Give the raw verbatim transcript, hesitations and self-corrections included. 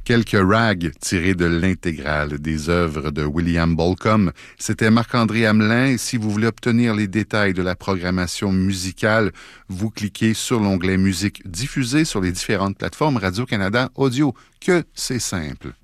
Quelques rags tirés de l'intégrale des œuvres de William Bolcom. C'était Marc-André Hamelin. Et si vous voulez obtenir les détails de la programmation musicale, vous cliquez sur l'onglet Musique diffusée sur les différentes plateformes Radio-Canada Audio. Que c'est simple.